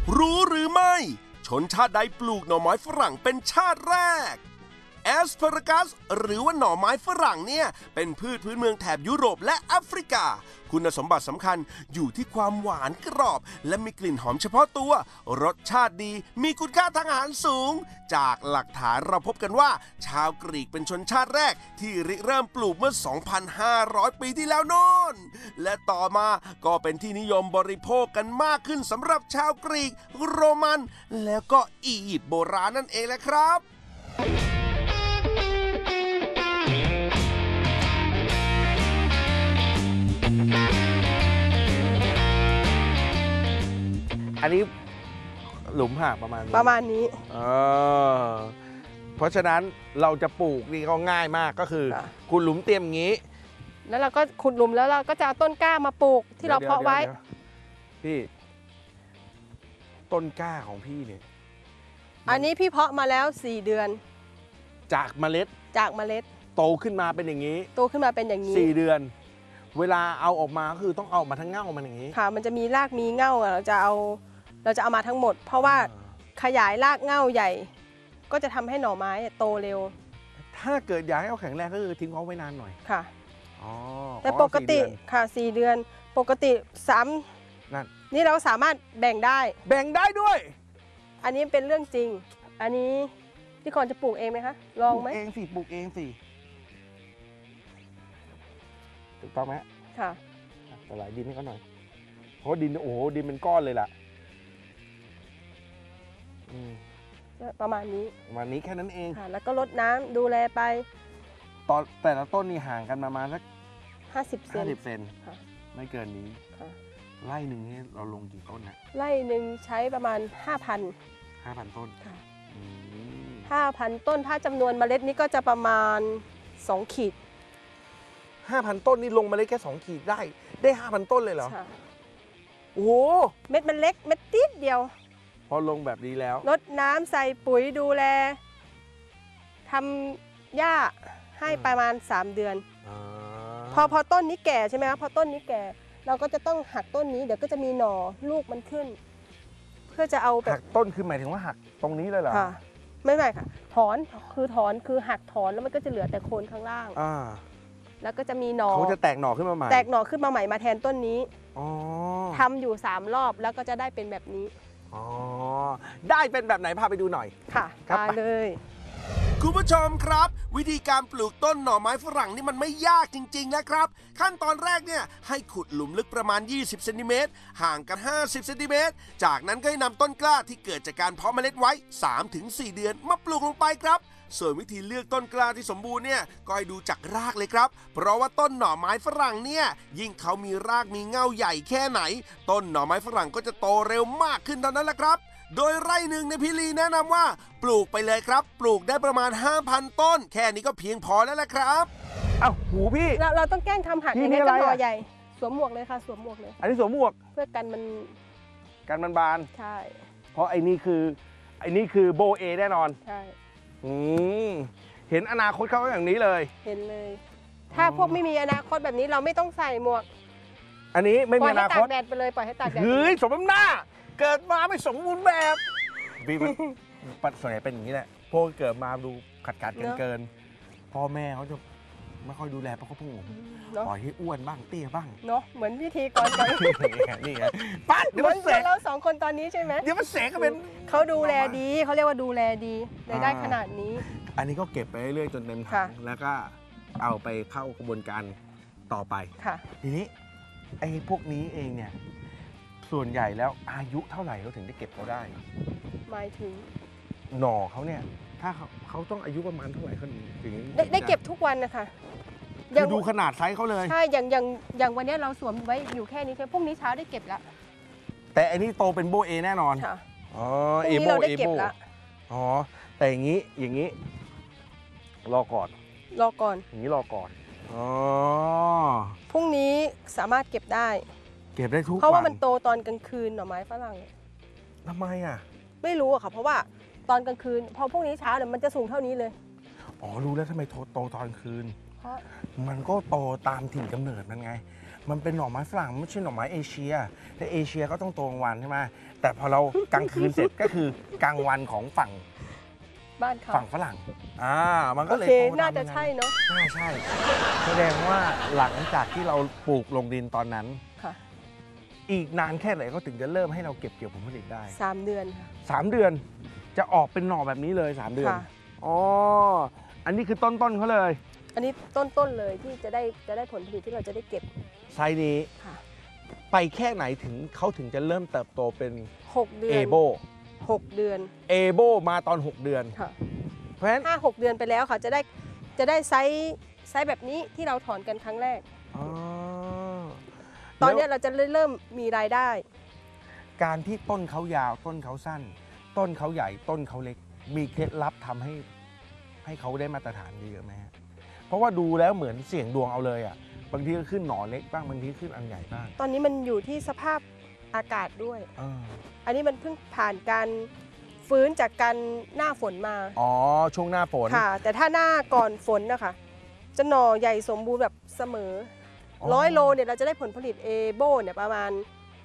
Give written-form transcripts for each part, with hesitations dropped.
รู้หรือไม่ชนชาติใดปลูกหน่อไม้ฝรั่งเป็นชาติแรกแอสพารากัสหรือว่าหน่อไม้ฝรั่งเนี่ยเป็นพืชพื้นเมืองแถบยุโรปและแอฟริกาคุณสมบัติสำคัญอยู่ที่ความหวานกรอบและมีกลิ่นหอมเฉพาะตัวรสชาติดีมีคุณค่าทางอาหารสูงจากหลักฐานเราพบกันว่าชาวกรีกเป็นชนชาติแรกที่ริเริ่มปลูกเมื่อ 2,500 ปีที่แล้วโน่นและต่อมาก็เป็นที่นิยมบริโภคกันมากขึ้นสำหรับชาวกรีกโรมันแล้วก็อียิปต์โบราณนั่นเองแหละครับอันนี้หลุมห่างประมาณนี้เพราะฉะนั้นเราจะปลูกนี่ก็ง่ายมากก็คือขุดหลุมเตรียมอย่างนี้แล้วเราก็ขุดหลุมแล้วเราก็จะเอาต้นกล้ามาปลูกที่เราเพาะไว้พี่ต้นกล้าของพี่เนี่ยอันนี้พี่เพาะมาแล้ว4 เดือนจากเมล็ดโตขึ้นมาเป็นอย่างนี้4 เดือนเวลาเอาออกมาคือต้องเอามาทั้งเง่ามันอย่างนี้ค่ะมันจะมีรากมีเง่าเราจะเอามาทั้งหมดเพราะว่าขยายรากเง่าใหญ่ก็จะทำให้หน่อไม้โตเร็วถ้าเกิดอยากให้เขาแข็งแรงก็คือทิ้งเขาไว้นานหน่อยค่ะแต่ปกติค่ะ4 เดือนปกติ3นี่เราสามารถแบ่งได้ด้วยอันนี้เป็นเรื่องจริงอันนี้พี่คอนจะปลูกเองไหมคะลองไหมปลูกเองสิถูกต้องไหมค่ะสลายดินให้เขาหน่อยเพราะดินโอ้โหดินเป็นก้อนเลยล่ะประมาณนี้แค่นั้นเองค่ะแล้วก็รดน้ำดูแลไปตอนแต่ละต้นนี่ห่างกันประมาณสัก 50 เซนไม่เกินนี้ไร่หนึ่งนี่เราลงกี่ต้นนะไร่หนึ่งใช้ประมาณ 5,000 ต้น 5,000 ต้นถ้าจำนวนเมล็ดนี้ก็จะประมาณ2 ขีด 5,000 ต้นนี่ลงเมล็ดแค่2 ขีดได้ 5,000 ต้นเลยเหรอโอ้โหเม็ดมันเล็กเม็ดติดเดียวพอลงแบบนี้แล้วรดน้ำใส่ปุ๋ยดูแลทำหญ้าให้ประมาณ3 เดือนพอต้นนี้แก่ใช่ไหมครับพอต้นนี้แก่เราก็จะต้องหักต้นนี้เดี๋ยวก็จะมีหน่อลูกมันขึ้นเพื่อจะเอาแบบหักต้นคือหมายถึงว่าหักตรงนี้เลยเหรอไม่ค่ะถอนคือหักถอนแล้วมันก็จะเหลือแต่โคนข้างล่างแล้วก็จะมีหน่อเขาจะแตกหน่อขึ้นมาใหม่มาแทนต้นนี้ทำอยู่3 รอบแล้วก็จะได้เป็นแบบนี้ได้เป็นแบบไหนพาไปดูหน่อยค่ะได้เลยคุณผู้ชมครับวิธีการปลูกต้นหน่อไม้ฝรั่งนี่มันไม่ยากจริงๆนะครับขั้นตอนแรกเนี่ยให้ขุดหลุมลึกประมาณ20 เซนติเมตรห่างกัน50 เซนติเมตรจากนั้นก็ให้นำต้นกล้าที่เกิดจากการเพาะเมล็ดไว้ 3-4 เดือนมาปลูกลงไปครับส่วนวิธีเลือกต้นกล้าที่สมบูรณ์เนี่ยก็ให้ดูจากรากเลยครับเพราะว่าต้นหน่อไม้ฝรั่งเนี่ยยิ่งเขามีรากมีเง่าใหญ่แค่ไหนต้นหน่อไม้ฝรั่งก็จะโตเร็วมากขึ้นเท่านั้นแหละครับโดยไร่หนึ่งในพี่ลีแนะนำว่าปลูกไปเลยครับปลูกได้ประมาณ 5,000 ต้นแค่นี้ก็เพียงพอแล้วละครับอ้าวหูพี่เราต้องแกล้งทำหักอย่างนี้ต้นหน่อใหญ่สวมหมวกเลยค่ะสวมหมวกเลยอันนี้สวมหมวกเพื่อกันมันบานใช่เพราะไอ้นี่คือโบเอแน่นอนใช่เห็นอนาคตเขาอย่างนี้เลยเห็นเลยถ้าพวกไม่มีอนาคตแบบนี้เราไม่ต้องใส่หมวกอันนี้ไม่มีอนาคตปล่อยให้ตากแดดไปเลยปล่อยให้ตากแดดเฮ้ยสมน้ำหน้าเกิดมาไม่สมบูรณ์แบบบีมันส่วนใหญ่เป็นอย่างนี้แหละพวกเกิดมาดูขัดเกินพ่อแม่เขาจะไม่ค่อยดูแลเพราะเขาพุ่งปล่อยให้อ้วนบ้างเตี้ยบ้างเนาะเหมือนพิธีกรกันนี่ไงปั๊ดเดี๋ยวมันเสกเรา2 คนตอนนี้ใช่ไหมเดี๋ยวมันเสกก็เป็นเขาดูแลดีเขาเรียกว่าดูแลดีได้ขนาดนี้อันนี้ก็เก็บไปเรื่อยๆจนเต็มถังแล้วก็เอาไปเข้ากระบวนการต่อไปทีนี้ไอ้พวกนี้เองเนี่ยส่วนใหญ่แล้วอายุเท่าไหร่เราถึงได้เก็บเขาได้หมายถึงหน่อเขาเนี่ยถ้าเขาต้องอายุประมาณเท่าไหร่เขาถึงได้เก็บทุกวันนะคะคือดูขนาดไซส์เขาเลยใช่อย่างวันนี้เราสวมไว้อยู่แค่นี้ใช่พรุ่งนี้เช้าได้เก็บแล้วแต่อันนี้โตเป็นโบเอแน่นอนค่ะเอโบอ๋อแต่อย่างนี้รอก่อนอย่างนี้รอก่อนพรุ่งนี้สามารถเก็บได้ทุกวันเพราะว่ามันโตตอนกลางคืนหน่อไม้ฝรั่งทำไมอ่ะไม่รู้อะค่ะเพราะว่าตอนกลางคืนพอพรุ่งนี้เช้าเนี่ยมันจะสูงเท่านี้เลยรู้แล้วทำไมโตตอนกลางคืนเพราะมันก็โตตามถิ่นกำเนิดมันไงมันเป็นหน่อไม้ฝรั่งไม่ใช่หน่อไม้เอเชียแต่เอเชียก็ต้องโตกลางวันใช่ไหมแต่พอเรากลางคืนเสร็จก็คือกลางวันของฝั่งบ้านเขาฝั่งฝรั่งมันก็เลยโอเคโตน่าจะดำใช่เนาะน่าใช่ แสดงว่าหลังจากที่เราปลูกลงดินตอนนั้นค่ะอีกนานแค่ไหนก็ถึงจะเริ่มให้เราเก็บเกี่ยวผลผลิตได้ 3 เดือนค่ะ 3 เดือนจะออกเป็นหน่อแบบนี้เลย 3 เดือนค่ะอ๋ออันนี้คือต้นเขาเลยอันนี้ต้นเลยที่จะได้ผลผลิตที่เราจะได้เก็บไซส์นี้ค่ะไปแค่ไหนถึงเขาถึงจะเริ่มเติบโตเป็น 6 เดือนเอโบ 6 เดือนเอโบมาตอน 6 เดือนค่ะเพราะฉะนั้น 5-6 เดือนไปแล้วค่ะจะได้ไซส์แบบนี้ที่เราถอนกันครั้งแรกอ๋อตอนเนี้ยแล้วเราจะเริ่มมีรายได้การที่ต้นเขายาวต้นเขาสั้น ต้นเขาใหญ่ต้นเขาเล็ก มีเคล็ดลับทำให้เขาได้มาตรฐานเยอะไหมฮะเพราะว่าดูแล้วเหมือนเสี่ยงดวงเอาเลยอ่ะบางทีก็ขึ้นหน่อเล็กบ้างบางทีก็ขึ้นอันใหญ่บ้างตอนนี้มันอยู่ที่สภาพอากาศด้วย อันนี้มันเพิ่งผ่านการฟื้นจากการหน้าฝนมาอ๋อช่วงหน้าฝนค่ะ แต่ถ้าหน้าก่อนฝนนะคะจะหน่อใหญ่สมบูรณ์แบบเสมออ๋อ 100 โลเนี่ยเราจะได้ผลผลิตเอโบเนี่ยประมาณ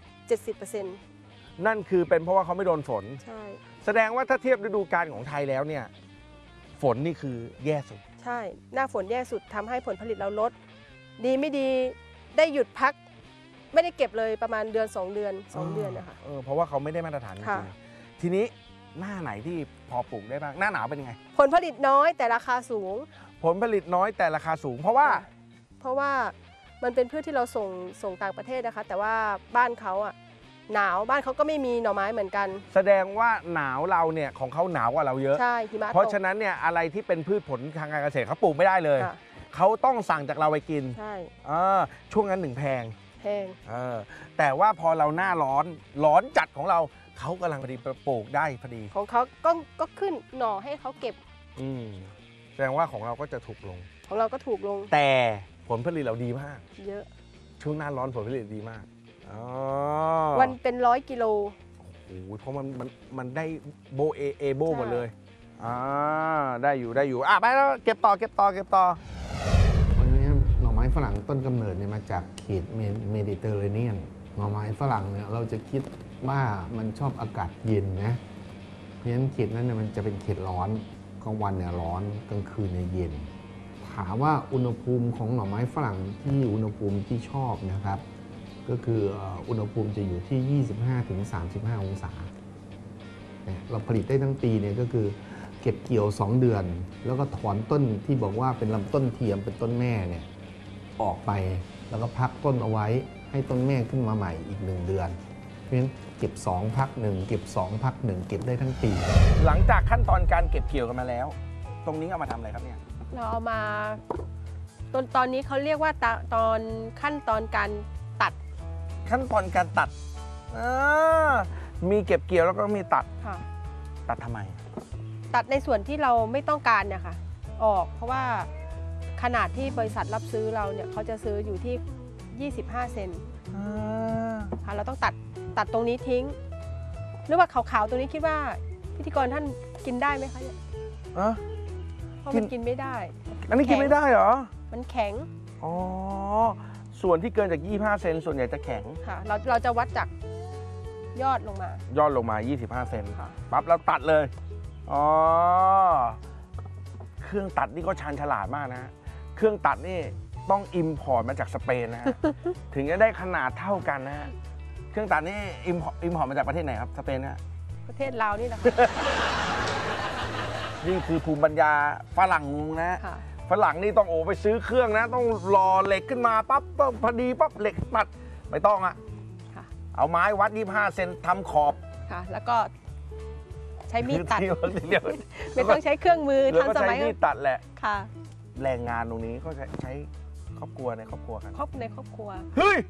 70% นั่นคือเป็นเพราะว่าเขาไม่โดนฝนใช่แสดงว่าถ้าเทียบฤดูกาลของไทยแล้วเนี่ยฝนนี่คือแย่สุดใช่ หน้าฝนแย่สุดทำให้ผลผลิตเราลด ดีไม่ดีได้หยุดพัก ไม่ได้เก็บเลยประมาณเดือน 2 เดือน 2 เดือนนะคะเพราะว่าเขาไม่ได้มาตรฐานจค่ะริงๆทีนี้หน้าไหนที่พอปลูกได้บ้างหน้าหนาวเป็นยังไงผลผลิตน้อยแต่ราคาสูงผลผลิตน้อยแต่ราคาสูง เพราะว่าเพราะว่ามันเป็นพืชที่เราส่งต่างประเทศนะคะ แต่ว่าบ้านเขาอะหนาวบ้านเขาก็ไม่มีหน่อไม้เหมือนกันแสดงว่าหนาวเราเนี่ยของเขาหนาวกว่าเราเยอะใช่หิมะตกเพราะฉะนั้นเนี่ยอะไรที่เป็นพืชผลทางการเกษตรเขาปลูกไม่ได้เลยค่ะเขาต้องสั่งจากเราไปกินใช่ช่วงนั้นถึงแพงแพงแต่ว่าพอเราหน้าร้อนจัดของเราเขากำลังพอดีปลูกได้พอดีของเขาก็ขึ้นหน่อให้เขาเก็บแสดงว่าของเราก็จะถูกลงของเราก็ถูกลงแต่ผลผลิตเราดีมากเยอะช่วงหน้าร้อนผลผลิตดีมากวันเป็น100 กิโลโอ้โหเพราะมันได้โบเอโบหมดเลยได้อยู่ไปแล้วเก็บต่อวันนี้หน่อไม้ฝรั่งต้นกำเนิดเนี่ยมาจากเขตเมดิเตอร์เรเนียนหน่อไม้ฝรั่งเนี่ยเราจะคิดว่ามันชอบอากาศเย็นนะเพราะฉะนั้นเขตนั้นเนี่ยมันจะเป็นเขตร้อนกลางวันเนี่ยร้อนกลางคืนเนี่ยเย็น ถามว่าอุณหภูมิของหน่อไม้ฝรั่งที่อุณหภูมิที่ชอบนะครับก็คืออุณหภูมิจะอยู่ที่ 25-35 องศาเนี่ยเราผลิตได้ทั้งปีเนี่ยก็คือเก็บเกี่ยว 2 เดือน แล้วก็ถอนต้นที่บอกว่าเป็นลำต้นเทียมเป็นต้นแม่เนี่ยออกไปแล้วก็พักต้นเอาไว้ให้ต้นแม่ขึ้นมาใหม่อีก 1 เดือนเพราะฉะนั้นเก็บ 2 พัก 1 เก็บ 2 พัก 1 เก็บได้ทั้งปีหลังจากขั้นตอนการเก็บเกี่ยวกันมาแล้ว ตรงนี้เอามาทำอะไรครับเนี่ยเราเอามาตอนนี้เขาเรียกว่าตอนขั้นตอนการตัดขั้นตอนการตัดมีเก็บเกี่ยวแล้วก็มีตัดค่ะตัดทำไมตัดในส่วนที่เราไม่ต้องการเนี่ยค่ะออกเพราะว่าขนาดที่บริษัทรับซื้อเราเนี่ยเขาจะซื้ออยู่ที่ 25 เซนค่ะเราต้องตัดตรงนี้ทิ้ง หรือว่าขาวๆตรงนี้คิดว่าพิธีกรท่านกินได้ไหมคะเนี่ยเพราะมันกินไม่ได้อันนี้กินไม่ได้เหรอมันแข็งอ๋อส่วนที่เกินจาก25 เซนส่วนใหญ่จะแข็งค่ะเราจะวัดจากยอดลงมายอดลงมา 25 เซนค่ะปั๊บแล้วตัดเลยอ๋อเครื่องตัดนี่ก็ชาญฉลาดมากนะเครื่องตัดนี่ต้องอิมพอร์ตมาจากสเปนนะฮะ ถึงจะได้ขนาดเท่ากันนะฮะเครื่องตัดนี่อิมพอร์ตมาจากประเทศไหนครับสเปนนะประเทศลาวนี่แหละค่ะนี่คือภูมิปัญญาฝรั่งนะค่ะฝรั่งนี่ต้องไปซื้อเครื่องนะ ต้องรอเหล็กขึ้นมาปั๊บพอดีปั๊บเหล็กตัดไม่ต้องอะค่ะเอาไม้วัด25 เซนทำขอบค่ะ แล้วก็ใช้มีดตัดเดียวไม่ต้องใช้เครื่องมือแล้วทันก็สใช้มัยมีดตัดแหละค่ะแรงงานตรงนี้ก็ใช้ครอบครัวในครอบครัวกันครอบในครอบครัวเฮ้ย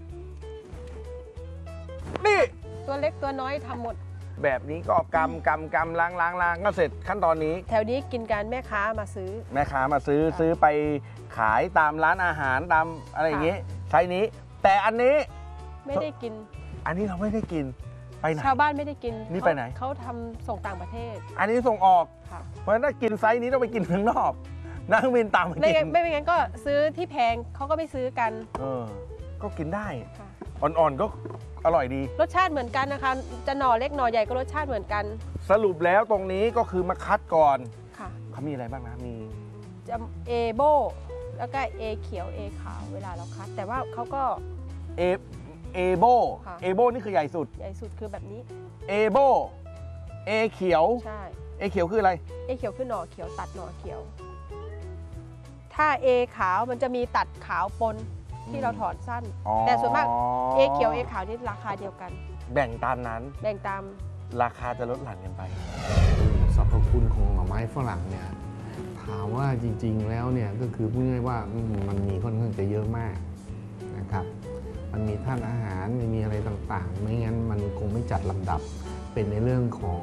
นี่ตัวเล็กตัวน้อยทำหมดแบบนี้ก็กำล้างก็เสร็จขั้นตอนนี้แถวนี้กินการแม่ค้ามาซื้อแม่ค้ามาซื้อไปขายตามร้านอาหารตามอะไรอย่างงี้ใช้นี้ แต่อันนี้ไม่ได้กินอันนี้เราไม่ได้กินไปไหนชาวบ้านไม่ได้กินนี่ไปไหนเขาทำส่งต่างประเทศอันนี้ส่งออกค่ะเพราะฉะนั้นถ้ากินไซส์นี้ต้องไปกินข้างนอกนั่งบินตามมาไม่กินไม่งั้นก็ซื้อที่แพงเขาก็ไม่ซื้อกันเออก็กินได้ค่ะอ่อนๆก็อร่อยดีรสชาติเหมือนกันนะคะ จะหน่อเล็กหน่อใหญ่ก็รสชาติเหมือนกันสรุปแล้วตรงนี้ก็คือมาคัดก่อนค่ะเขามีอะไรบ้างนะมีจะเอโบแล้วก็เอเขียวเอขาวเวลาเราคัด แต่ว่าเขาก็เอโบค่ะเอโบนี่คือใหญ่สุดใหญ่สุดคือแบบนี้เอโบเอเขียวใช่เอเขียวคืออะไรเอเขียวคือหน่อเขียวตัดหน่อเขียว ถ้าเอขาวมันจะมีตัดขาวปนที่เราถอนสั้นอ๋อแต่ส่วนมากเอเขียวเอขาวนี่ราคาเดียวกันแบ่งตามนั้นแบ่งตามราคาจะลดหลั่นกันไปสรรพคุณของหน่อไม้ฝรั่งเนี่ยถามว่าจริงๆแล้วเนี่ยก็คือพูดง่ายๆว่ามันมีค่อนข้างจะเยอะมากนะครับมันมีธาตุอาหารมันมีอะไรต่างๆ ไม่งั้นมันคงไม่จัดลำดับเป็นในเรื่องของ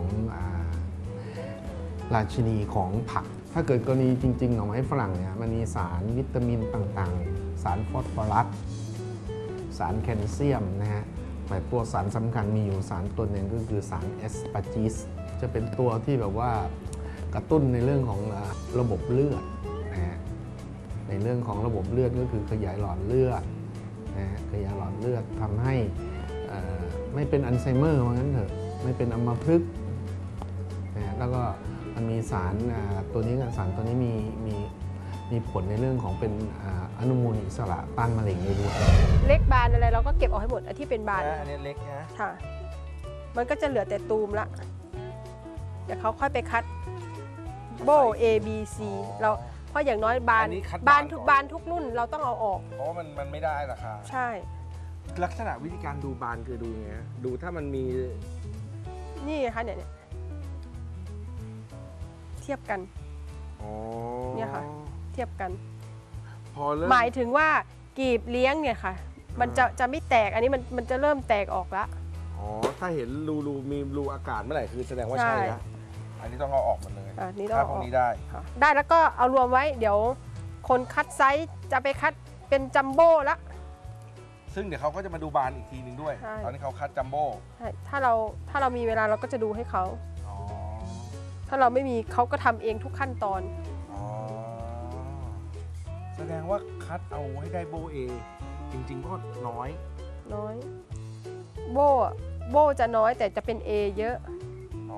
ราชินีของผัก ถ้าเกิดกรณีจริงๆหน่อไม้ฝรั่งเนี่ยมันมีสารวิตามินต่างๆ สารฟอสฟอรัสสารแคลเซียมนะฮะแต่ตัวสารสำคัญมีอยู่สารตัวหนึ่งก็คือสารแอสปาร์จิสจะเป็นตัวที่แบบว่ากระตุ้นในเรื่องของระบบเลือดนะฮะในเรื่องของระบบเลือดก็คือขยายหลอดเลือดนะฮะขยายหลอดเลือดทำให้ไม่เป็นอัลไซเมอร์ว่างั้นเถอะไม่เป็นอัมพฤกษ์นะฮะแล้วก็มันมีสารตัวนี้กับสารตัวนี้มีผลในเรื่องของเป็นอนุมูลอิสระต้านมะเร็งได้ด้วยเล็กบานอะไรเราก็เก็บออกให้หมดอันที่เป็นบานอันนี้เล็กนะค่ะ มันก็จะเหลือแต่ตูมละเดี๋ยวเขาค่อยไปคัดโบ A B C เราเพราะอย่างน้อยบานอันนี้คัดบานก่อทุกบานทุกรุ่นเราต้องเอาออกเพราะว่ามันไม่ได้ราคาใช่ลักษณะวิธีการดูบานคือดูไงฮะดูถ้ามันมีนี่ไงคะเนี่ยเทียบกันอ๋อเนี่ยค่ะ เทียบกันพอเริ่มหมายถึงว่ากีบเลี้ยงเนี่ยค่ะ มันจะไม่แตกอันนี้มันจะเริ่มแตกออกละอ๋อถ้าเห็นรูมีรูอากาศเมื่อไหร่คือแสดงว่าใช่ใช่แล้วอันนี้ต้องเอาออกหมดเลยอ่ะนี่ต้องถ้าเอาพอวอก กนี้ได้ค่ะได้แล้วก็เอารวมไว้ เดี๋ยวคนคัดไซส์จะไปคัดเป็นจัมโบ้ละซึ่งเดี๋ยวเขาก็จะมาดูบานอีกทีหนึ่งด้วยใช่ตอนนี้เขาคัดจัมโบ้ใช่ถ้าเรามีเวลาเราก็จะดูให้เขาอ๋อถ้าเราไม่มีเขาก็ทำเองทุกขั้นตอนอ๋อแสดงว่าคัดเอาให้ได้โบเอจริงๆก็น้อยน้อย โบจะน้อยแต่จะเป็น A เยอะอ๋อ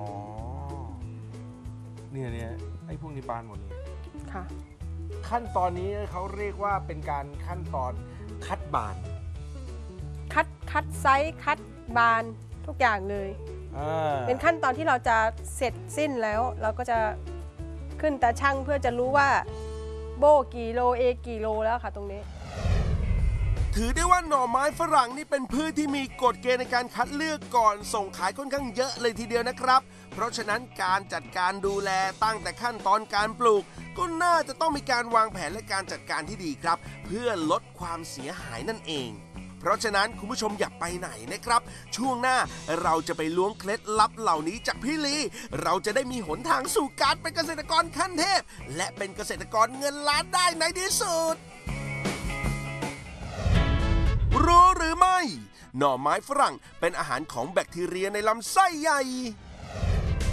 เนี่ยไอ้พวกนี้บานหมดเลยค่ะขั้นตอนนี้เขาเรียกว่าเป็นการขั้นตอนคัดบานคัดไซส์คัดบานทุกอย่างเลยอ่าเป็นขั้นตอนที่เราจะเสร็จสิ้นแล้ว เราก็จะขึ้นตาช่างเพื่อจะรู้ว่าโบกี่โล A กี่โลแล้วค่ะตรงนี้ถือได้ว่าหน่อไม้ฝรั่งนี่เป็นพืชที่มีกฎเกณฑ์ในการคัดเลือกก่อนส่งขายค่อนข้างเยอะเลยทีเดียวนะครับ เพราะฉะนั้นการจัดการดูแลตั้งแต่ขั้นตอนการปลูก ก็น่าจะต้องมีการวางแผนและการจัดการที่ดีครับ เพื่อลดความเสียหายนั่นเอง เพราะฉะนั้นคุณผู้ชมอย่าไปไหนนะครับ ช่วงหน้าเราจะไปล้วงเคล็ดลับเหล่านี้จากพี่ลีเราจะได้มีหนทางสู่การเป็นเกษตรกรขั้นเทพ และเป็นเกษตรกรเงินล้านได้ในที่สุด รู้หรือไม่ หน่อไม้ฝรั่งเป็นอาหารของแบคทีเรียในลำไส้ใหญ่